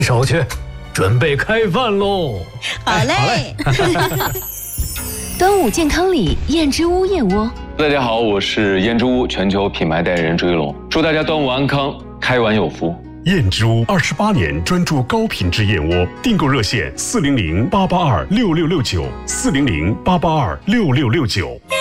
手去，准备开饭喽！ 好嘞。 端午健康里，燕之屋燕窝。 大家好，我是燕之屋全球品牌代言人朱一龙，祝大家端午安康，开碗有福。 燕之屋28年专注高品质燕窝，订购热线400-882-6669，400-882-6669。